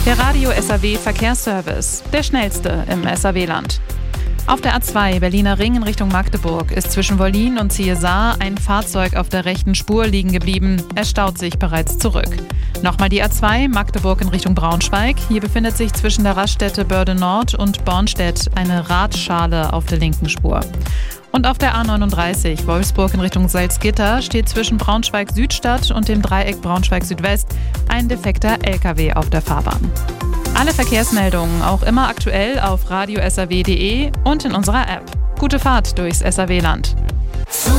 Der Radio SAW Verkehrsservice, der schnellste im SAW-Land. Auf der A2 Berliner Ring in Richtung Magdeburg ist zwischen Wollin und Ziehe-Saar ein Fahrzeug auf der rechten Spur liegen geblieben. Es staut sich bereits zurück. Nochmal die A2 Magdeburg in Richtung Braunschweig. Hier befindet sich zwischen der Raststätte Börde Nord und Bornstedt eine Radschale auf der linken Spur. Und auf der A39 Wolfsburg in Richtung Salzgitter steht zwischen Braunschweig-Südstadt und dem Dreieck Braunschweig-Südwest ein defekter LKW auf der Fahrbahn. Alle Verkehrsmeldungen auch immer aktuell auf radiosaw.de und in unserer App. Gute Fahrt durchs SAW-Land.